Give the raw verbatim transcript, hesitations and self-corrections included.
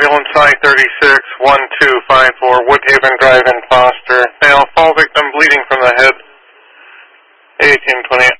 Ambulance I thirty-six one two five four, Woodhaven Drive in Foster. Male, fall victim bleeding from the head. A team twenty-eight.